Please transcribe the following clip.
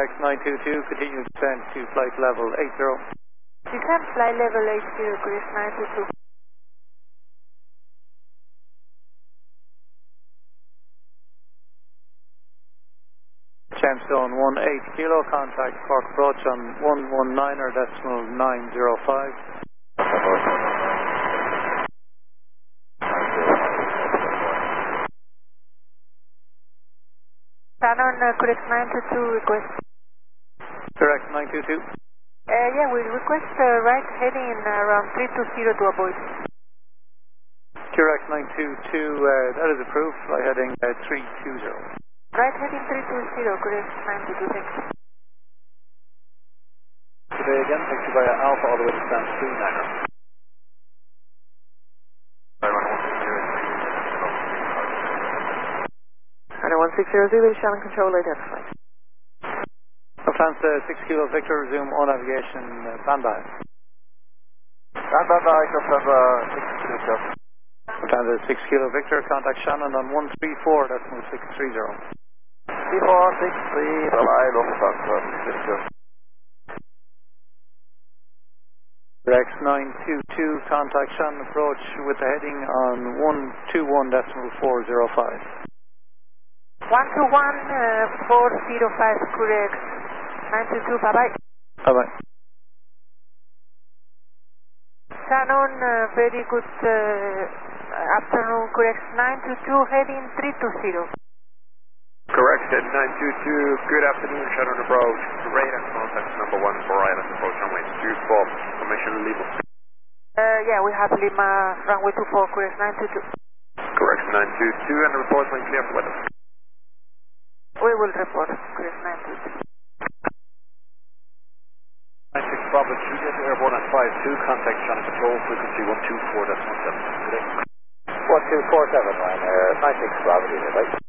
Rex 922, continue descent to flight level 80. Descent flight level 80, Chris 922. Gemstone 18 kilo, contact Cork approach on 119.905. Shannon, correct 922, request. Correct 922. Yeah, we request right heading around 320 to avoid. Correct 922, that is approved, fly heading 320. Right heading 320, correct 922, thanks. Today again, taxi via Alpha all the way to San 29er. 160 Zulu, Shannon control identified. Lufthansa 6 kilo Victor, resume all navigation, standby. Standby, Lufthansa 6 kilo. Lufthansa 6 kilo Victor, contact Shannon on 134.630. 3463, bye-bye, Lufthansa 6 kilo. Rex 922, contact Shannon approach with the heading on 121.405. 121.405, correct 922, bye-bye. Bye-bye. Shannon, very good afternoon, correct 922, heading 320. Correct, 922, good afternoon, Shannon approach, radar contact number 1 for island approach runway 24, permission Lima. Yeah, we have Lima, runway 24, correct 922. Correct, 922, and the report when clear for weather. We will report, correct 922. 96 Bravo Juliet, airborne at 52, contact Shannon control, frequency 124.17. Good day. 1247, Ryanair, 96 Bravo Juliet, right?